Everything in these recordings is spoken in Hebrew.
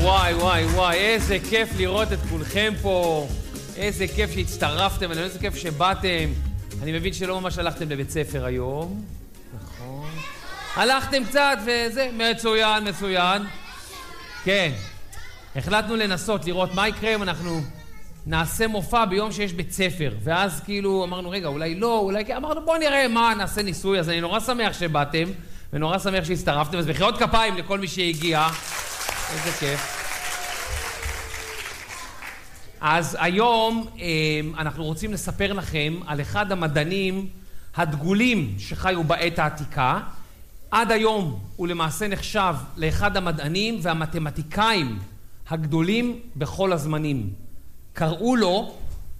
וואי, וואי, וואי, איזה כיף לראות את כולכם פה. איזה כיף שהצטרפתם, איזה כיף שבאתם. אני מבין שלא ממש הלכתם לבית ספר היום. נכון. הלכתם קצת וזה, מצוין, מצוין. כן. החלטנו לנסות לראות מה יקרה אם אנחנו נעשה מופע ביום שיש בית ספר. ואז כאילו אמרנו, רגע, אולי לא, אולי כן. אמרנו, בואו נראה מה, נעשה ניסוי. אז אני נורא שמח שבאתם, ונורא שמח שהצטרפתם. אז מחיאות כפיים לכל מי שהגיע. איזה כיף. אז היום אנחנו רוצים לספר לכם על אחד המדענים הדגולים שחיו בעת העתיקה. עד היום הוא למעשה נחשב לאחד המדענים והמתמטיקאים הגדולים בכל הזמנים. קראו לו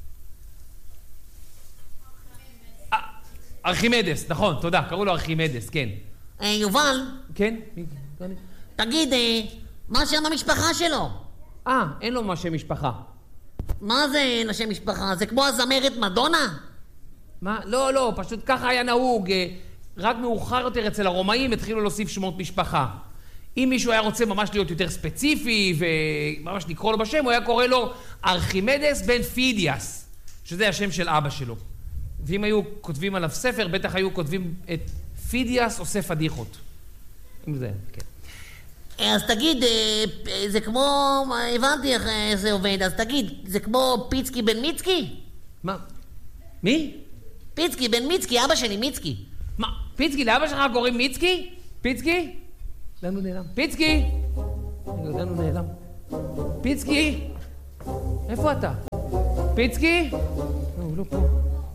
ארכימדס, נכון, תודה, קראו לו ארכימדס, כן. יובל? כן? תגיד, מה שם המשפחה שלו? אין לו מה שם משפחה. מה זה אין השם משפחה? זה כמו הזמרת מדונה? מה? לא, לא, פשוט ככה היה נהוג. רק מאוחר יותר אצל הרומאים התחילו להוסיף שמות משפחה. אם מישהו היה רוצה ממש להיות יותר ספציפי וממש לקרוא לו בשם, הוא היה קורא לו ארכימדס בן פידיאס, שזה השם של אבא שלו. ואם היו כותבים עליו ספר, בטח היו כותבים את פידיאס עושה פדיחות. אם זה, כן. אז תגיד, זה כמו, הבנתי איך זה עובד, אז תגיד, זה כמו פיצקי בן מיצקי? מה? מי? פיצקי בן מיצקי, אבא שלי מיצקי. מה? פיצקי, לאבא שלך קוראים מיצקי? פיצקי? לאן הוא נעלם? פיצקי! לאן הוא נעלם? פיצקי! איפה אתה? פיצקי? לא, הוא לא פה.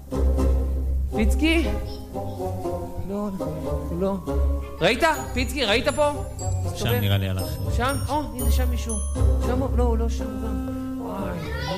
פיצקי? לא, הוא לא. ראית? פיצקי, ראית פה? שם נראה לי הלך. שם? הנה שם מישהו. שם? לא, הוא לא שם גם. וואי.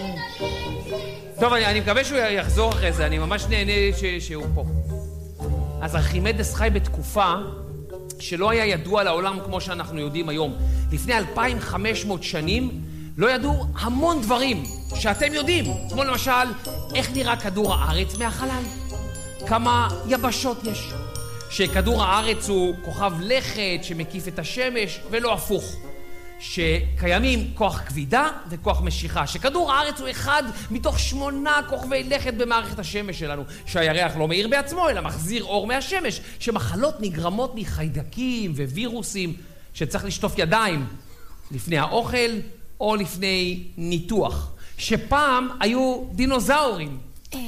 טוב, אני מקווה שהוא יחזור אחרי זה, אני ממש נהנה שהוא פה. אז ארכימדס חי בתקופה שלא היה ידוע לעולם כמו שאנחנו יודעים היום. לפני 2500 שנים לא ידעו המון דברים שאתם יודעים, כמו למשל איך נראה כדור הארץ מהחלל, כמה יבשות יש, שכדור הארץ הוא כוכב לכת שמקיף את השמש ולא הפוך, שקיימים כוח כבידה וכוח משיכה, שכדור הארץ הוא אחד מתוך 8 כוכבי לכת במערכת השמש שלנו, שהירח לא מאיר בעצמו אלא מחזיר אור מהשמש, שמחלות נגרמות מחיידקים ווירוסים, שצריך לשטוף ידיים לפני האוכל או לפני ניתוח, שפעם היו דינוזאורים.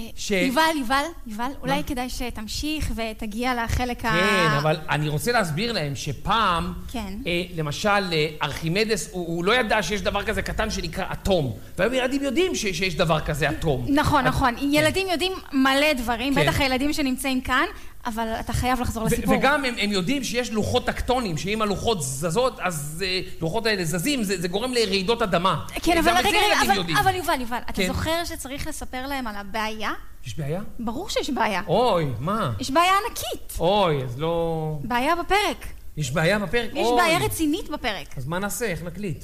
יובל, אולי כדאי שתמשיך ותגיע לחלק כן, אבל אני רוצה להסביר להם שפעם, למשל, ארכימדס, הוא לא ידע שיש דבר כזה קטן שנקרא אטום. והיום ילדים יודעים שיש דבר כזה אטום. נכון. ילדים יודעים מלא דברים, בטח הילדים שנמצאים כאן, אבל אתה חייב לחזור לסיפור. וגם הם יודעים שיש לוחות טקטונים, שאם הלוחות זזות, אז לוחות האלה זזים, זה גורם לרעידות אדמה. כן, אבל יובל, אתה זוכר שצריך לספר להם על הבעיה? יש בעיה? ברור שיש בעיה. אוי, מה? יש בעיה ענקית. אוי, אז לא... בעיה בפרק. יש בעיה בפרק? יש בעיה רצינית בפרק. אז מה נעשה? איך נקליט?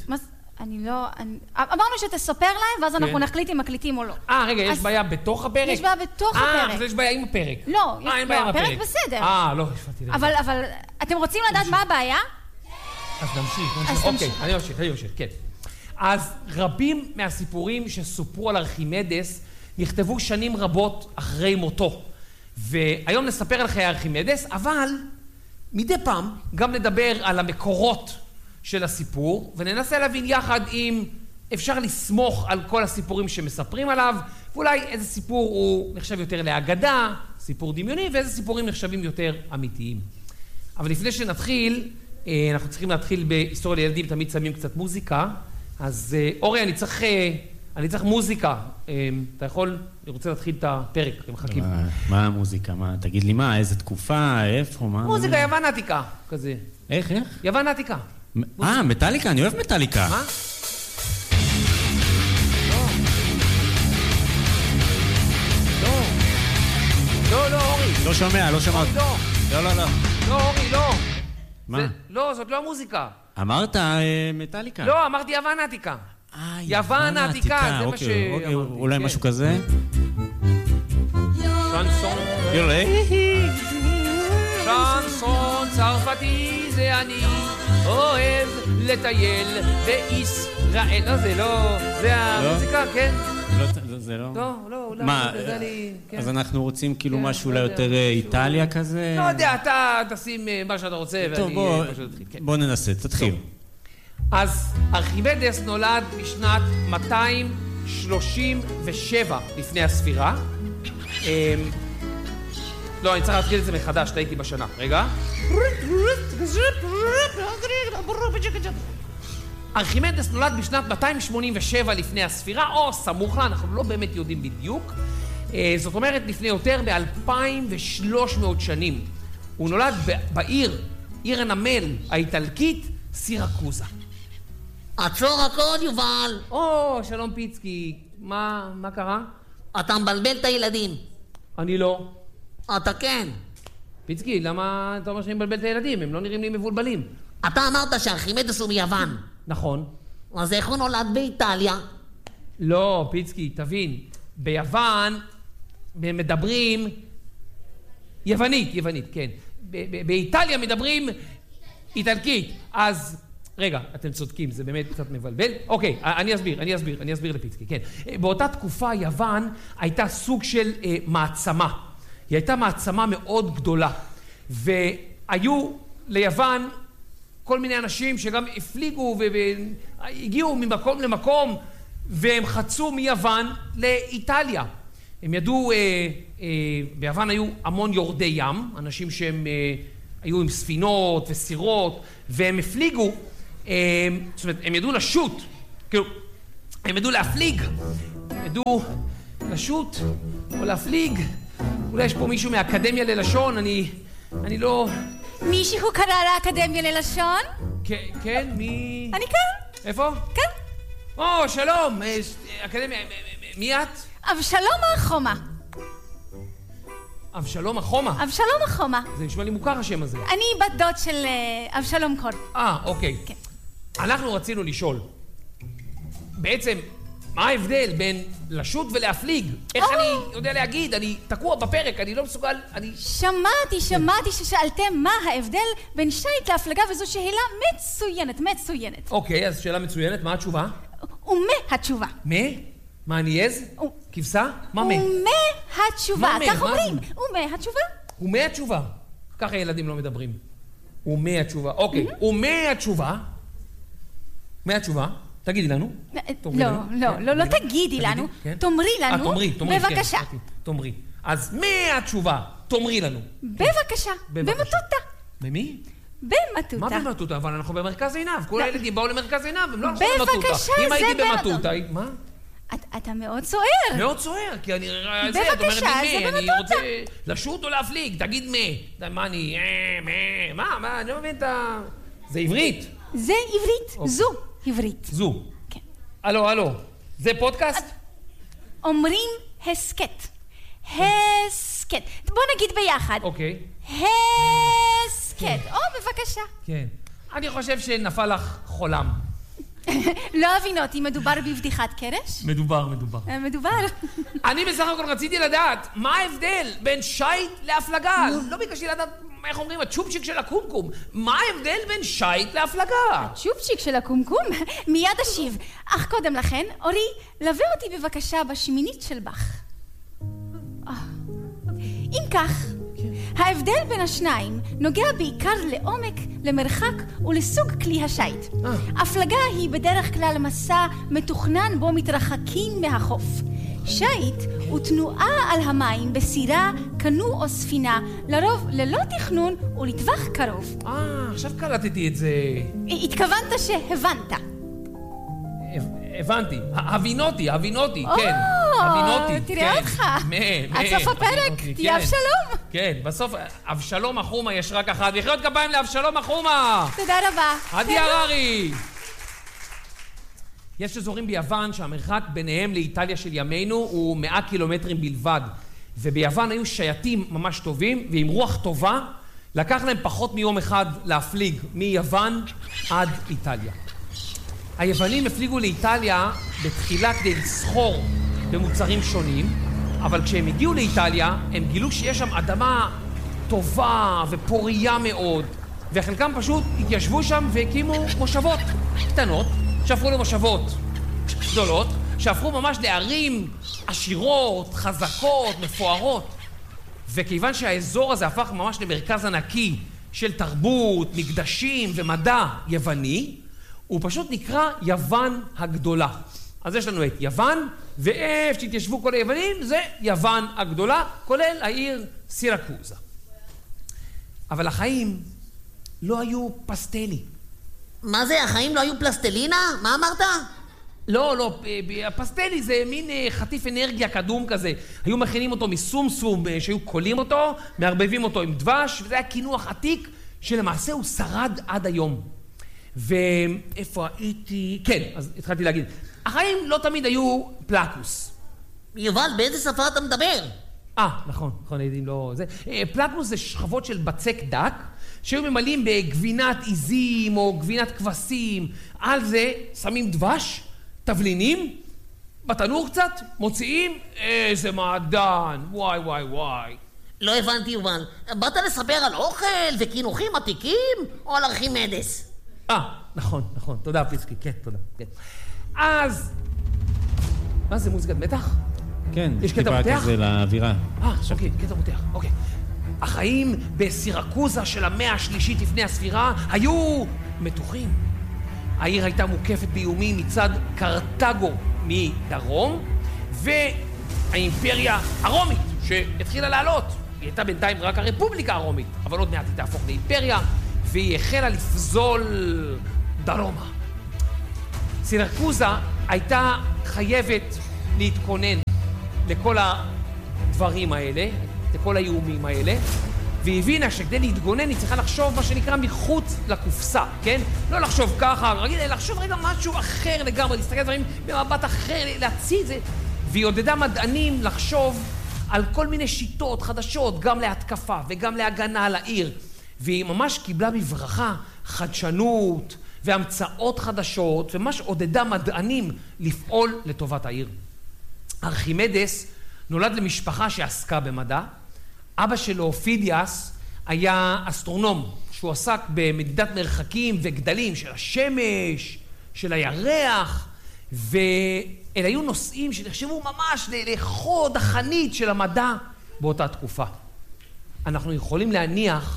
אמרנו שתספר להם, ואז אנחנו נחליט אם מקליטים או לא. רגע, יש בעיה בתוך הפרק? יש בעיה בתוך הפרק. אז יש בעיה עם הפרק. לא, הפרק בסדר. לא, הפעתי. אבל אתם רוצים לדעת מה הבעיה? אז נמשיך. אוקיי, אני אמשיך, כן. אז רבים מהסיפורים שסופרו על ארכימדס נכתבו שנים רבות אחרי מותו. והיום נספר על חיי ארכימדס, אבל מדי פעם גם נדבר על המקורות של הסיפור, וננסה להבין יחד אם אפשר לסמוך על כל הסיפורים שמספרים עליו, ואולי איזה סיפור הוא נחשב יותר לאגדה, סיפור דמיוני, ואיזה סיפורים נחשבים יותר אמיתיים. אבל לפני שנתחיל, אנחנו צריכים להתחיל בהיסטוריה לילדים, תמיד שמים קצת מוזיקה. אז אורי, אני צריך מוזיקה. אתה יכול? אני רוצה להתחיל את הפרק, אתם מחכים. מה המוזיקה? תגיד לי מה, איזה תקופה, איפה, מה? מוזיקה יוון עתיקה, כזה. איך? יוון עתיקה. מטליקה, אני אוהב מטליקה. מה? לא, אורי. לא שומע. לא. לא, אורי, לא. מה? לא, זאת לא המוזיקה. אמרת מטליקה. לא, אמרתי יוון עתיקה. יוון העתיקה, זה מה שאמרתי. אולי משהו כזה? שנסון. שנסון צרפתי זה אני אוהב לטייל באיספניה לא, זה לא... זה המוזיקה, כן? זה לא... לא, מה, אז אנחנו רוצים כאילו משהו אולי יותר איטליה כזה? לא יודע, אתה תשים מה שאתה רוצה ואני... בוא ננסה, תתחיל. אז ארכימדס נולד בשנת 237 לפני הספירה. לא, אני צריך להתחיל את זה מחדש, טעיתי בשנה. רגע. ארכימדס נולד בשנת 287 לפני הספירה, או סמוך לה, אנחנו לא באמת יודעים בדיוק. זאת אומרת, לפני יותר ב-2300 שנים. הוא נולד בעיר, עיר הנמל האיטלקית, סירקוזה. עצור הכל, יובל. שלום פיצקי. מה קרה? אתה מבלבל את הילדים. אני לא. אתה כן. פיצקי, למה אתה אומר שאני מבלבל את הילדים? הם לא נראים לי מבולבלים. אתה אמרת שארכימדס הוא מיוון. נכון. אז איך הוא נולד באיטליה? לא, פיצקי, תבין. ביוון מדברים... יוונית, כן. באיטליה מדברים איטלקית. אז... רגע, אתם צודקים, זה באמת קצת מבלבל. אוקיי, אני אסביר לפיצקי, כן. באותה תקופה יוון הייתה סוג של מעצמה. היא הייתה מעצמה מאוד גדולה. והיו ליוון כל מיני אנשים שגם הפליגו והגיעו ממקום למקום, והם חצו מיוון לאיטליה. הם ידעו, ביוון היו המון יורדי ים, אנשים שהם היו עם ספינות וסירות, והם הפליגו, זאת אומרת, הם ידעו לשוט, כאילו, הם ידעו להפליג, הם ידעו לשוט או להפליג. אולי יש פה מישהו מהאקדמיה ללשון, אני לא... מישהו קרא לאקדמיה ללשון? כן, מי... אני כאן. איפה? כאן. שלום, אקדמיה, מי את? אבשלום החומה. אבשלום החומה? אבשלום החומה. זה נשמע לי מוכר השם הזה. אני בת דוד של אבשלום קור. אוקיי. כן. אנחנו רצינו לשאול, בעצם, מה ההבדל בין לשוט ולהפליג? איך אני יודע להגיד? אני תקוע בפרק, אני לא מסוגל, שמעתי ששאלתם מה ההבדל בין שייט להפלגה, וזו שאלה מצוינת. אוקיי, אז שאלה מצוינת, מה התשובה? ומה התשובה? מה אני עז? כבשה? מה מה? ומה התשובה, כך אומרים. ומה התשובה? ומה התשובה. ככה ילדים לא מדברים. ומה התשובה. אוקיי, ומה התשובה? מה התשובה? תגידי לנו. לא תגידי לנו. תאמרי לנו, בבקשה. תאמרי. אז מה התשובה? תאמרי לנו. בבקשה, במטוטה. במי? במטוטה. מה במטוטה? אבל אנחנו במרכז עינב. כל הילדים באו למרכז עינב, הם לא הלכו במטוטה. בבקשה, אם הייתי במטוטה, מה? אתה מאוד סוער. מאוד סוער, כי אני... בבקשה, זה במטוטה. אני רוצה לשוט או להפליג, תגיד מה אני... מה, אני לא מבין את ה... זה עברית. זה עברית, זו עברית. זו. כן. הלו, זה פודקאסט? אומרים הסקט. הסקט. בוא נגיד ביחד. אוקיי. הסקט. בבקשה. כן. אני חושב שנפל לך חולם. לא הבינותי, מדובר בבדיחת קרש? מדובר. אני בסך הכל רציתי לדעת מה ההבדל בין שייט להפלגה. לא ביקשתי לדעת, איך אומרים, הצ'ופצ'יק של הקומקום. מה ההבדל בין שייט להפלגה? הצ'ופצ'יק של הקומקום? מיד אשיב. אך קודם לכן, אורי, לווה אותי בבקשה בשמינית של בח. אם כך, ההבדל בין השניים נוגע בעיקר לעומק, למרחק ולסוג כלי השייט. הפלגה היא בדרך כלל מסע מתוכנן בו מתרחקים מהחוף. שייט הוא תנועה על המים בסירה, קנו או ספינה, לרוב ללא תכנון ולטווח קרוב. עכשיו קלטתי את זה. התכוונת שהבנת. הבנתי. הבינותי, כן. הבינותי, תראה אותך. עד סוף הפרק, תהיה אבשלום. כן, בסוף, אבשלום החומה יש רק אחד. לחיות כפיים לאבשלום החומה. תודה רבה. עדי הררי. יש אזורים ביוון שהמרחק ביניהם לאיטליה של ימינו הוא 100 קילומטרים בלבד. וביוון היו שייטים ממש טובים, ועם רוח טובה, לקח להם פחות מיום אחד להפליג מיוון עד איטליה. היוונים הפליגו לאיטליה בתחילה כדי לסחור במוצרים שונים, אבל כשהם הגיעו לאיטליה, הם גילו שיש שם אדמה טובה ופוריה מאוד, וחלקם פשוט התיישבו שם והקימו מושבות קטנות, שהפכו למושבות גדולות, שהפכו ממש לערים עשירות, חזקות, מפוארות. וכיוון שהאזור הזה הפך ממש למרכז ענקי של תרבות, מקדשים ומדע יווני, הוא פשוט נקרא יוון הגדולה. אז יש לנו את יוון, ואיפה שהתיישבו כל היוונים זה יוון הגדולה, כולל העיר סירקוזה. אבל החיים לא היו פסטלי. מה זה, החיים לא היו פלסטלינה? מה אמרת? לא, הפסטלי זה מין חטיף אנרגיה קדום כזה. היו מכינים אותו מסומסום, שהיו קולים אותו, מערבבים אותו עם דבש, וזה היה קינוח עתיק, שלמעשה הוא שרד עד היום. ואיפה הייתי? כן, אז התחלתי להגיד. החיים לא תמיד היו פלקוס. יובל, באיזה שפה אתה מדבר? נכון, הייתי לא... פלקוס זה שכבות של בצק דק, שהיו ממלאים בגבינת עיזים או גבינת כבשים. על זה שמים דבש, תבלינים, בתנור קצת, מוציאים, איזה מעדן, וואי. לא הבנתי, יובל. באת לספר על אוכל וקינוחים עתיקים או על ארכימדס? נכון. תודה, פיצקי. כן, תודה. כן. אז... מה זה, מוזיקת מתח? כן, יש טיפה כזה לאווירה. אוקיי, קטע מותח, אוקיי. החיים בסירקוזה של המאה השלישית לפני הספירה היו מתוחים. העיר הייתה מוקפת באיומים מצד קרתגו מדרום, והאימפריה הרומית שהתחילה לעלות. היא הייתה בינתיים רק הרפובליקה הרומית, אבל עוד מעט היא תהפוך לאימפריה, והיא החלה לפזול דרומה. סירקוזה הייתה חייבת להתכונן לכל הדברים האלה, לכל האיומים האלה, והיא הבינה שכדי להתגונן היא צריכה לחשוב מה שנקרא מחוץ לקופסה, כן? לא לחשוב ככה, רגיל, לחשוב רגע משהו אחר לגמרי, להסתכל על דברים במבט אחר, להציע את זה. והיא עודדה מדענים לחשוב על כל מיני שיטות חדשות, גם להתקפה וגם להגנה על העיר. והיא ממש קיבלה בברכה חדשנות והמצאות חדשות, וממש עודדה מדענים לפעול לטובת העיר. ארכימדס נולד למשפחה שעסקה במדע. אבא שלו, פידיאס, היה אסטרונום, שהוא עסק במדידת מרחקים וגדלים של השמש, של הירח, ואלה היו נושאים שנחשבו ממש לחוד החנית של המדע באותה תקופה. אנחנו יכולים להניח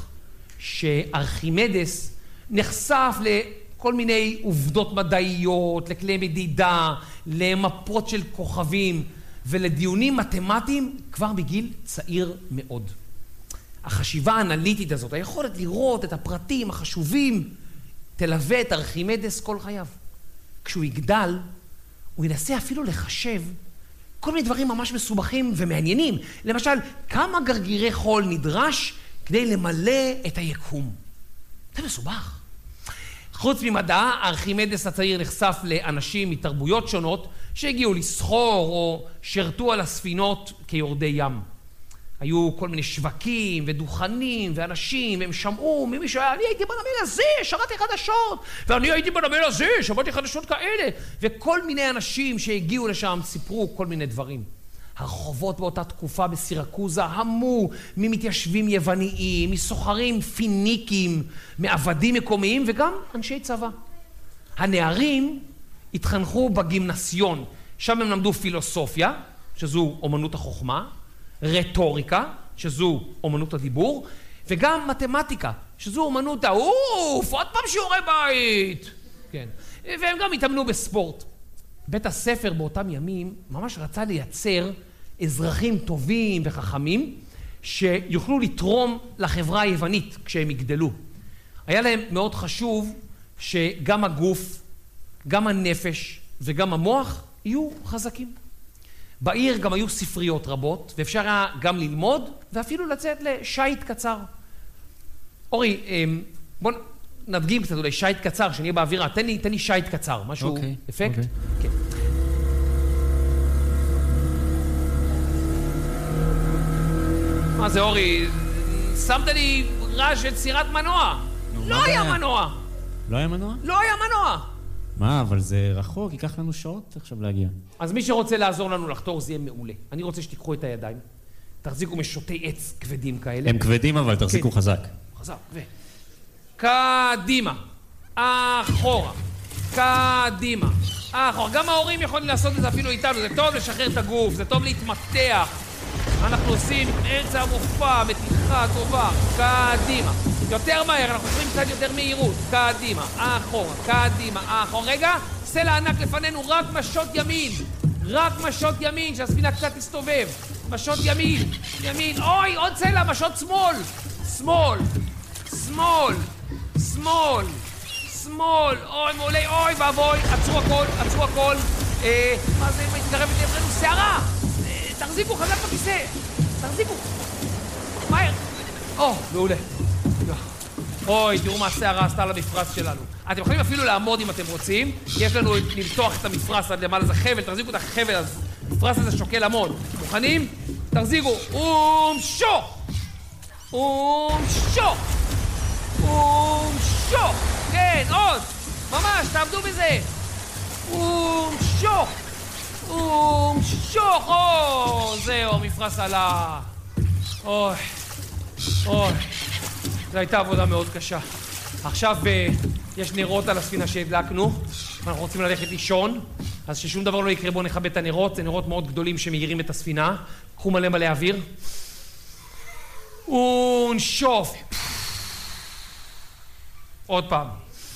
שארכימדס נחשף לכל מיני עובדות מדעיות, לכלי מדידה, למפות של כוכבים, ולדיונים מתמטיים כבר בגיל צעיר מאוד. החשיבה האנליטית הזאת, היכולת לראות את הפרטים החשובים, תלווה את ארכימדס כל חייו. כשהוא יגדל, הוא ינסה אפילו לחשב כל מיני דברים ממש מסובכים ומעניינים. למשל, כמה גרגירי חול נדרש כדי למלא את היקום. זה מסובך. חוץ ממדע, ארכימדס הצעיר נחשף לאנשים מתרבויות שונות שהגיעו לסחור או שרתו על הספינות כיורדי ים. היו כל מיני שווקים ודוכנים ואנשים, הם שמעו ממי שהיה, אני הייתי בנמל הזה, שמעתי חדשות, ואני הייתי בנמל הזה, שמעתי חדשות כאלה, וכל מיני אנשים שהגיעו לשם סיפרו כל מיני דברים. הרחובות באותה תקופה בסירקוזה המו ממתיישבים יווניים, מסוחרים פיניקים, מעבדים מקומיים וגם אנשי צבא. הנערים התחנכו בגימנסיון, שם הם למדו פילוסופיה, שזו אומנות החוכמה, רטוריקה, שזו אומנות הדיבור, וגם מתמטיקה, שזו אומנות עוד פעם שיעורי בית. כן. והם גם התאמנו בספורט. בית הספר באותם ימים ממש רצה לייצר אזרחים טובים וחכמים שיוכלו לתרום לחברה היוונית כשהם יגדלו. היה להם מאוד חשוב שגם הגוף, גם הנפש וגם המוח יהיו חזקים. בעיר גם היו ספריות רבות, ואפשר היה גם ללמוד ואפילו לצאת לשייט קצר. אורי, בוא נדגים קצת אולי שייט קצר, שנהיה באווירה. תן לי שייט קצר, משהו אפקט? כן. מה זה, אורי? שמת לי רעש של סירת מנוע. לא היה מנוע. לא היה מנוע? לא היה מנוע. מה, אבל זה רחוק, ייקח לנו שעות עכשיו להגיע. אז מי שרוצה לעזור לנו לחתור זה יהיה מעולה. אני רוצה שתיקחו את הידיים, תחזיקו משוטי עץ כבדים כאלה. הם כבדים אבל תחזיקו חזק. חזק, קדימה, אחורה, קדימה. אחורה. גם ההורים יכולים לעשות את זה אפילו איתנו. זה טוב לשחרר את הגוף, זה טוב להתמתח. אנחנו עושים אמצע המופע, מתיחה טובה. קדימה. יותר מהר, אנחנו עושים קצת יותר מהירות. קדימה, אחורה, קדימה, אחורה. רגע, סלע ענק לפנינו, רק משות ימין. רק משות ימין, שהספינה קצת תסתובב. משות ימין, ימין. אוי, עוד סלע, משות שמאל. שמאל, שמאל, שמאל, שמאל. אוי, מעולה, אוי, ואבוי. עצרו הכל, עצרו הכל. מה זה, מתקרבת לעברנו? שערה! תחזיקו חזק בכיסא. תחזיקו. מהר. מעולה. אוי, תראו מה השערה עשתה למפרש שלנו. אתם יכולים אפילו לעמוד אם אתם רוצים, כי יש לנו למתוח את המפרש עד למעלה, זה חבל, תחזיקו את החבל, אז המפרש הזה שוקל המון. מוכנים? תחזיקו. שוק! שוק! שוק! כן, עוד! ממש, תעבדו בזה! שוק! שוק! זהו, המפרש עלה. אוי. זו הייתה עבודה מאוד קשה. עכשיו יש נרות על הספינה שהדלקנו, ואנחנו רוצים ללכת לישון, אז ששום דבר לא יקרה, בואו נכבד את הנרות, זה נרות מאוד גדולים שמאירים את הספינה. קחו מלא אוויר. ונשוף. עוד פעם.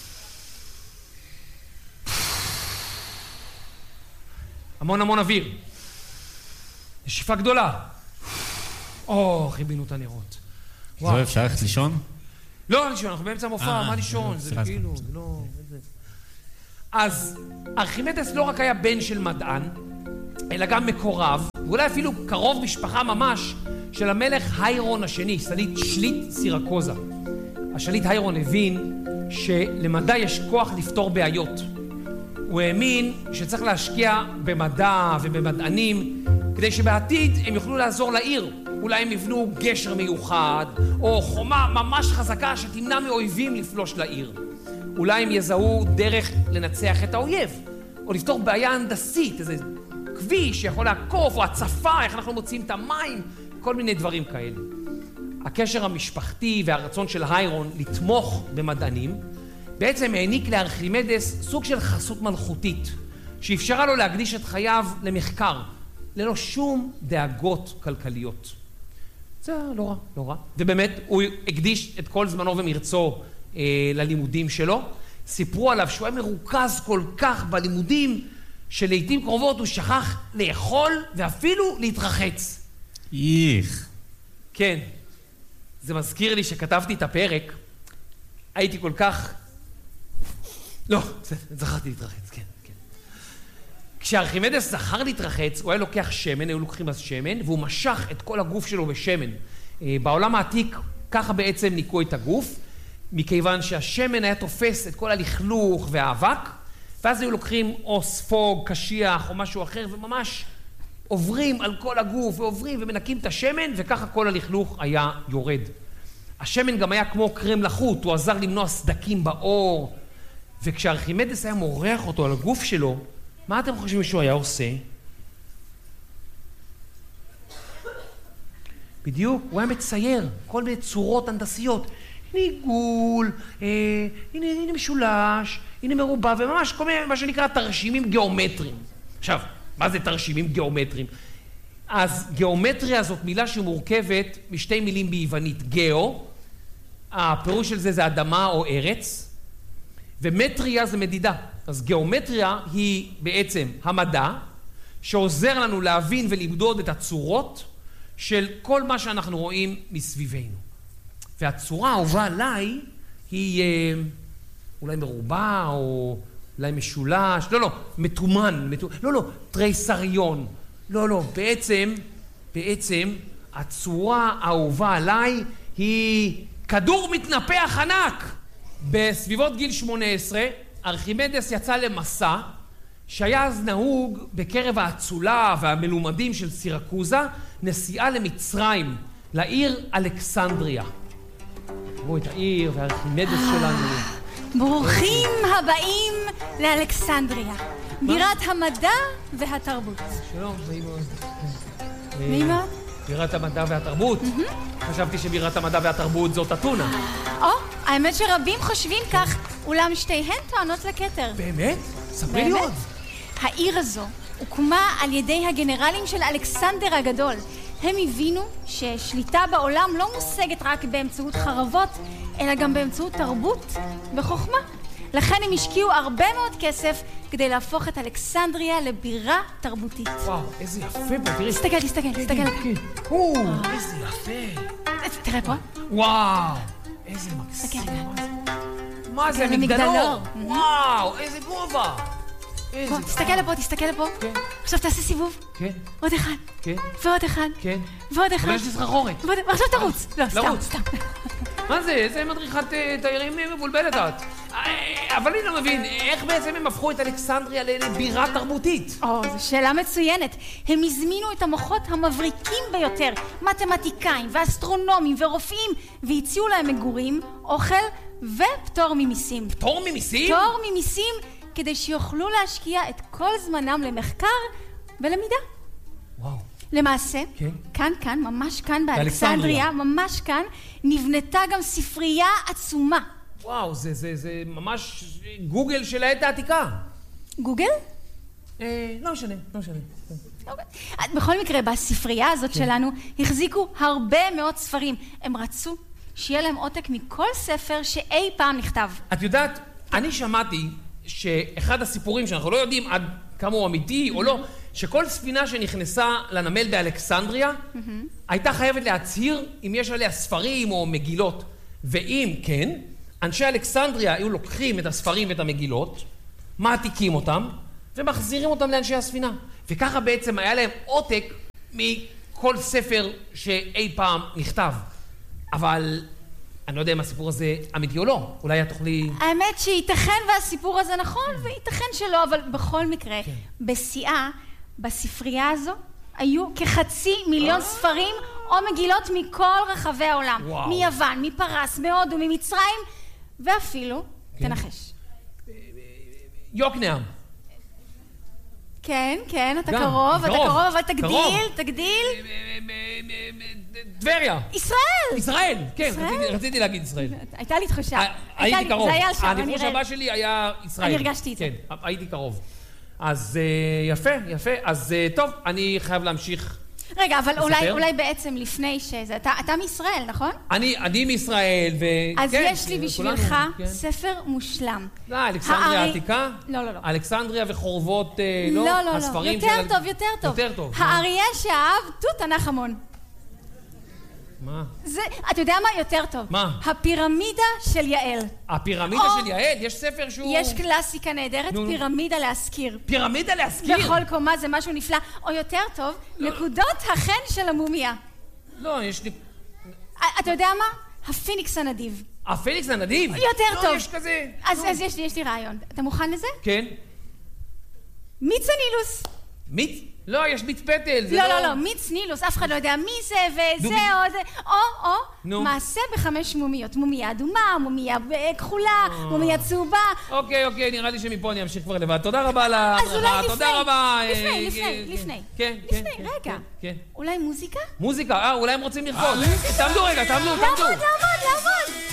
המון אוויר. נשיפה גדולה. חיבינו את הנרות. זהו, אפשר ללכת לישון? לא לישון, אנחנו באמצע המופע, מה לישון? זה כאילו, זה לא... אז ארכימדס לא רק היה בן של מדען, אלא גם מקורב, ואולי אפילו קרוב משפחה ממש, של המלך היירון השני, שליט סירקוזה. השליט היירון הבין שלמדע יש כוח לפתור בעיות. הוא האמין שצריך להשקיע במדע ובמדענים, כדי שבעתיד הם יוכלו לעזור לעיר. אולי הם יבנו גשר מיוחד, או חומה ממש חזקה שתמנע מאויבים לפלוש לעיר. אולי הם יזהו דרך לנצח את האויב, או לפתור בעיה הנדסית, איזה כביש שיכול לעקוף, או הצפה, איך אנחנו מוצאים את המים, כל מיני דברים כאלה. הקשר המשפחתי והרצון של היירון לתמוך במדענים, בעצם העניק לארכימדס סוג של חסות מלכותית, שאפשרה לו להקדיש את חייו למחקר, ללא שום דאגות כלכליות. זה לא רע. ובאמת, הוא הקדיש את כל זמנו ומרצו ללימודים שלו. סיפרו עליו שהוא היה מרוכז כל כך בלימודים, שלעיתים קרובות הוא שכח לאכול ואפילו להתרחץ. כן. זה מזכיר לי שכתבתי את הפרק, הייתי כל כך... לא, זכרתי להתרחץ, כן. כשארכימדס זכר להתרחץ, הוא היה לוקח שמן, היו לוקחים אז שמן, והוא משך את כל הגוף שלו בשמן. בעולם העתיק, ככה בעצם ניקו את הגוף, מכיוון שהשמן היה תופס את כל הלכלוך והאבק, ואז היו לוקחים או ספוג, קשיח או משהו אחר, וממש עוברים על כל הגוף, ועוברים ומנקים את השמן, וככה כל הלכלוך היה יורד. השמן גם היה כמו קרם לחות, הוא עזר למנוע סדקים בעור, וכשארכימדס היה מורח אותו על הגוף שלו, מה אתם חושבים שהוא היה עושה? בדיוק, הוא היה מצייר כל מיני צורות הנדסיות. הנה עיגול, הנה משולש, הנה מרובע, וממש כל מיני, מה שנקרא, תרשימים גיאומטריים. עכשיו, מה זה תרשימים גיאומטריים? אז גיאומטריה זאת מילה שמורכבת משתי מילים ביוונית. גאו, הפירוש של זה אדמה או ארץ, ומטריה זה מדידה. אז גיאומטריה היא בעצם המדע שעוזר לנו להבין ולמדוד את הצורות של כל מה שאנחנו רואים מסביבנו. והצורה האהובה עליי היא אולי מרובע או אולי משולש, מתומן, תריסריון. בעצם הצורה האהובה עליי היא כדור מתנפח ענק. בסביבות גיל 18, ארכימדס יצא למסע שהיה אז נהוג בקרב האצולה והמלומדים של סירקוזה, נסיעה למצרים, לעיר אלכסנדריה. תראו את העיר והארכימדס שלנו. ברוכים הבאים לאלכסנדריה, בירת המדע והתרבות. שלום, נעים מאוד. נעים מאוד? בירת המדע והתרבות? חשבתי שבירת המדע והתרבות זאת אתונה. האמת שרבים חושבים כך, אולם שתיהן טוענות לכתר. באמת? ספרי לי עוד. העיר הזו הוקמה על ידי הגנרלים של אלכסנדר הגדול. הם הבינו ששליטה בעולם לא מושגת רק באמצעות חרבות, אלא גם באמצעות תרבות וחוכמה. לכן הם השקיעו הרבה מאוד כסף כדי להפוך את אלכסנדריה לבירה תרבותית. וואו, איזה יפה פה, תראי. תסתכל. איזה יפה. תראה פה. וואו, איזה מקסים. מה זה, מגדלור? וואו, איזה גובה. תסתכל לפה. כן. עכשיו תעשה סיבוב. כן. עוד אחד. כן. ועוד אחד. כן. ועוד אחד. אבל יש לי סחרחורת. ועכשיו תרוץ. לא, סתם. מה זה? איזה מדריכת תיירים מבולבלת את? אבל אני לא מבין, איך בעצם הם הפכו את אלכסנדריה לבירה תרבותית? זו שאלה מצוינת. הם הזמינו את המוחות המבריקים ביותר, מתמטיקאים ואסטרונומים ורופאים, והציעו להם מגורים, אוכל ופטור ממיסים. פטור ממיסים? פטור ממיסים, כדי שיוכלו להשקיע את כל זמנם למחקר ולמידה. וואו. למעשה, כאן, ממש כאן באלכסנדריה, ממש כאן, נבנתה גם ספרייה עצומה. וואו, זה ממש גוגל של העת העתיקה. גוגל? לא משנה. בכל מקרה, בספרייה הזאת שלנו החזיקו הרבה מאוד ספרים. הם רצו שיהיה להם עותק מכל ספר שאי פעם נכתב. את יודעת, אני שמעתי שאחד הסיפורים שאנחנו לא יודעים עד כמה הוא אמיתי או לא, שכל ספינה שנכנסה לנמל באלכסנדריה הייתה חייבת להצהיר אם יש עליה ספרים או מגילות. ואם כן, אנשי אלכסנדריה היו לוקחים את הספרים ואת המגילות, מעתיקים אותם ומחזירים אותם לאנשי הספינה. וככה בעצם היה להם עותק מכל ספר שאי פעם נכתב. אבל אני לא יודע אם הסיפור הזה אמיתי או לא. אולי את תוכלי... האמת שייתכן והסיפור הזה נכון, וייתכן שלא, אבל בכל מקרה, בשיאה, בספרייה הזו, היו כ500,000 ספרים או מגילות מכל רחבי העולם. מיוון, מפרס, מהודו, ממצרים, ואפילו, תנחש. יוקנעם. כן, אתה קרוב, אבל תגדיל. טבריה. ישראל, כן, רציתי להגיד ישראל. הייתה לי תחושה. הייתי קרוב. זה היה שם, הניחוש הבא שלי היה ישראל. אני הרגשתי את זה. כן, הייתי קרוב. אז יפה. אז טוב, אני חייב להמשיך. רגע, אבל אולי בעצם לפני שזה... אתה מישראל, נכון? אני מישראל, אז יש לי בשבילך ספר מושלם. לא, אלכסנדריה העתיקה? לא. אלכסנדריה וחורבות, לא? הספרים של... יותר טוב. האריה שאהב תות ענך המון. מה? אתה יודע מה? יותר טוב. מה? הפירמידה של יעל. הפירמידה של יעל? יש ספר שהוא... יש קלאסיקה נהדרת, פירמידה להזכיר. פירמידה להזכיר? בכל קומה זה משהו נפלא. או יותר טוב, נקודות החן של המומיה. לא, יש לי... אתה יודע מה? הפיניקס הנדיב. הפיניקס הנדיב? יותר טוב. לא, יש כזה. אז יש לי רעיון. אתה מוכן לזה? כן. מיץ הנילוס. מיץ? לא, יש מיץ פטל. לא, מיץ נילוס, אף אחד לא יודע מי זה וזה או זה. או, מעשה ב5 מומיות. מומיה אדומה, מומיה כחולה, מומיה צהובה. אוקיי, נראה לי שמפה אני אמשיך כבר לבד. תודה רבה לך. אז אולי תודה רבה. לפני. כן. רגע. אולי מוזיקה? מוזיקה, אולי הם רוצים לרקוד. תעמדו רגע, תעמדו. לעמוד.